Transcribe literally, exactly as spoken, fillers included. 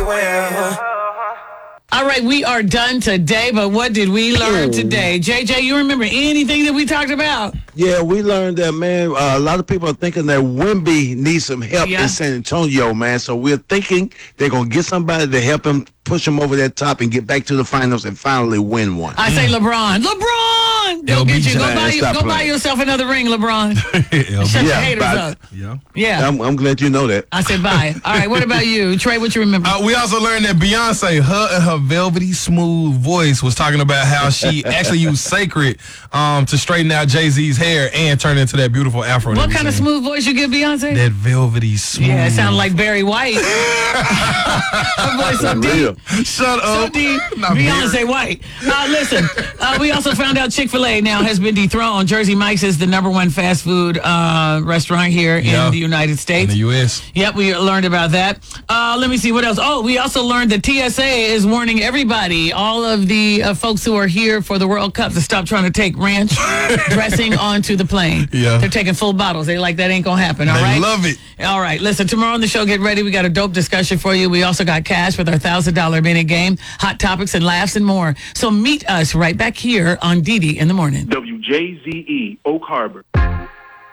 will. All right, we are done today, but what did we learn today? J J, you remember anything that we talked about? Yeah, we learned that, man, uh, a lot of people are thinking that Wemby needs some help Yeah. in San Antonio, man. So we're thinking they're going to get somebody to help him push him over that top and get back to the finals and finally win one. I say LeBron. LeBron! Go L B J. get you. Go buy, you, Stop go buy playing. yourself another ring, LeBron. L B J. Shut the Yeah, haters but- up. Yeah. Yeah. I'm, I'm glad you know that. I said bye. All right, what about you? Trey, what you remember? Uh, we also learned that Beyonce, her and her velvety smooth voice, was talking about how she actually used Sacred um, to straighten out Jay-Z's hair and turn it into that beautiful afro. that What we kind of seen. smooth voice you give Beyonce? That velvety smooth. Yeah, it sounded like Barry White. Her voice so Real. deep. Shut So up. deep. Not Beyonce Barry. White. Uh, listen, uh, we also found out Chick-fil-A now has been dethroned. Jersey Mike's is the number one fast food uh, restaurant here Yeah. in the United In States. the U S Yep, we learned about that. Uh, let me see what else. Oh, we also learned that T S A is warning everybody, all of the uh, folks who are here for the World Cup, to stop trying to take ranch dressing onto the plane. Yeah. They're taking full bottles. They like that ain't gonna happen. All They right. love it. All right. Listen, tomorrow on the show, get ready. We got a dope discussion for you. We also got cash with our thousand dollar minute game, hot topics and laughs and more. So meet us right back here on Dee Dee in the morning. W J Z E, Oak Harbor.